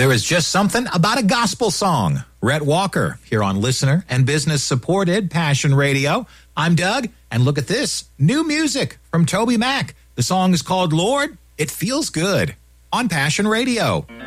There is just something about a gospel song. Rhett Walker here on Listener and Business Supported Passion Radio. I'm Doug, and look at this. New music from Toby Mac. The song is called Lord, It Feels Good on Passion Radio.